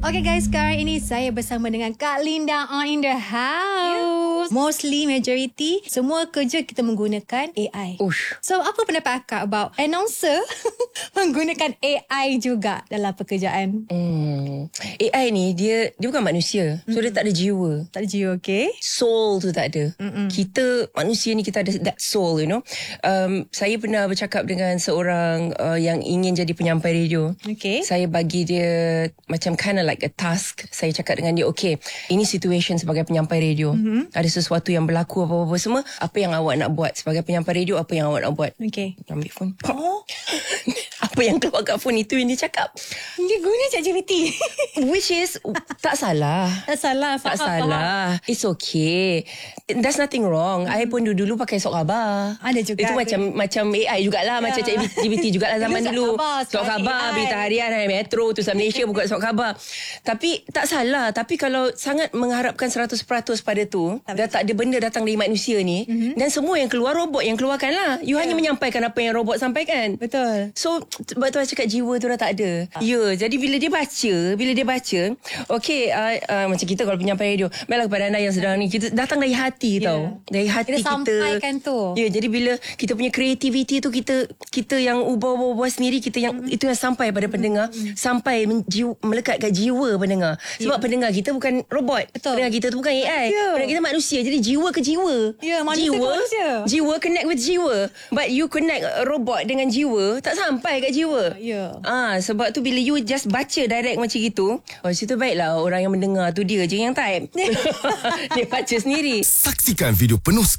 Okay guys, sekarang ini saya bersama dengan Kak Linda on in the house. Mostly, majority, semua kerja kita menggunakan AI. So, apa pendapat akak about announcer menggunakan AI juga dalam pekerjaan? AI ni dia bukan manusia. So dia tak ada jiwa. Tak ada jiwa, okay? Soul tu tak ada. Kita manusia ni kita ada that soul, you know. Saya pernah bercakap dengan seorang yang ingin jadi penyampai radio. Okay. Saya bagi dia macam kind of like a task. Saya cakap dengan dia, okay, ini situation sebagai penyampai radio. Ada sesuatu yang berlaku apa-apa semua. Apa yang awak nak buat sebagai penyampai radio? Apa yang awak nak buat? Okay. Ambil phone. Apa yang keluar kat phone itu yang dia cakap. Dia guna ChatGPT. Which is tak salah. Tak salah. Tak salah. It's okay. There's nothing wrong. I pun dulu pakai surat khabar. Ada juga. Itu macam AI jugalah. Macam ChatGPT jugalah zaman dulu. Surat khabar, berita harian, Metro, Tulisan Malaysia buka surat khabar. Tapi tak salah. Tapi kalau sangat mengharapkan 100% pada tu, dah tak ada benda datang dari manusia ni, dan semua yang keluar robot yang keluarkan lah. You hanya menyampaikan apa yang robot sampaikan. Betul. So sebab tu saya cakap jiwa tu dah tak ada. Jadi bila dia baca, okay, macam kita kalau penyampai radio, baiklah kepada anda yang sedang ni, kita datang dari hati tau. Dari hati kita sampaikan tu. Jadi bila kita punya kreativiti tu, kita yang ubah-ubah sendiri, kita yang itu yang sampai pada pendengar, sampai melekat kat jiwa pendengar. Sebab pendengar kita bukan robot. Betul. Pendengar kita tu bukan AI. Pendengar kita manusia. Jadi jiwa ke jiwa. Manusia ke manusia. Jiwa connect with jiwa. But you connect robot dengan jiwa, tak sampai kat jiwa. Sebab tu bila you just baca direct macam gitu, situ baiklah orang yang mendengar tu dia je yang type. Dia baca sendiri. Saksikan video penuh